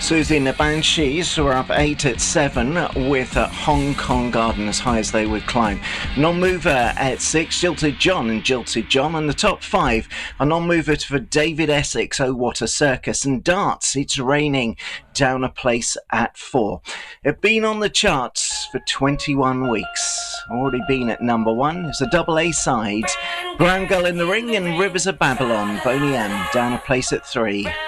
Susie and the Banshees were up 8 at 7 with Hong Kong Garden as high as they would climb. Non-mover at 6, Jilted John and Jilted John. And the top 5, a non-mover for David Essex, Oh What a Circus. And Darts, It's Raining, down a place at 4. It's been on the charts for 21 weeks. Already been at number 1. It's a double A side. Brown Girl in the Ring and Rivers of Babylon, Boney M, down a place at 3.